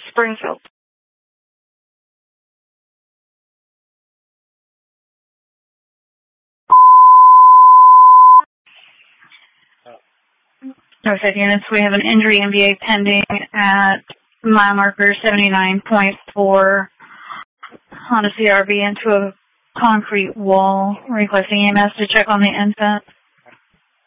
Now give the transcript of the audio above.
Springfield. Northside units, we have an injury MVA pending at mile marker 79.4 Honda CRV into a concrete wall. Requesting EMS to check on the infant.